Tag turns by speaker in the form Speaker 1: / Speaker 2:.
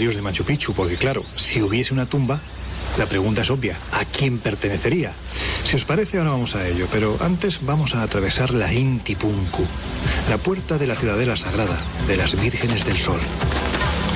Speaker 1: misterios de Machu Picchu, porque claro, si hubiese una tumba, la pregunta es obvia, ¿a quién pertenecería? Si os parece, ahora vamos a ello, pero antes vamos a atravesar la Inti Punku, la puerta de la ciudadela sagrada de las Vírgenes del Sol.